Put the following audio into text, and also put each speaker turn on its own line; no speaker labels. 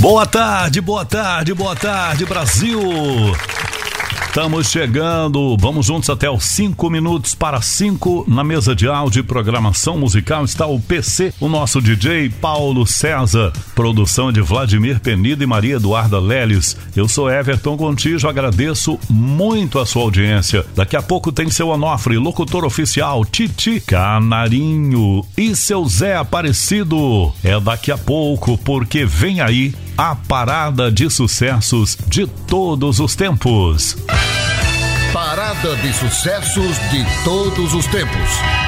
Boa tarde, boa tarde, boa tarde, Brasil! Estamos chegando, vamos juntos até os 5 minutos para 5. Na mesa de áudio e programação musical está o PC, o nosso DJ Paulo César, produção de Vladimir Penido e Maria Eduarda Leles. Eu sou Everton Gontijo, agradeço muito a sua audiência. Daqui a pouco tem seu Onofre, locutor oficial, Titi Canarinho e seu Zé Aparecido. É daqui a pouco, porque vem aí a parada de sucessos de todos os tempos.
Parada de sucessos de todos os tempos.